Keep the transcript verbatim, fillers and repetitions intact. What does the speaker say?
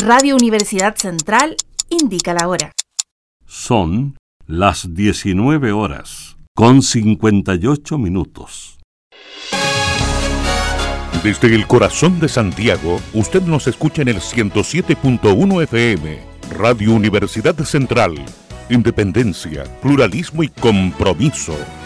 Radio Universidad Central indica la hora. Son las diecinueve horas con cincuenta y ocho minutos. Desde el corazón de Santiago, usted nos escucha en el ciento siete punto uno F M. Radio Universidad Central. Independencia, pluralismo y compromiso.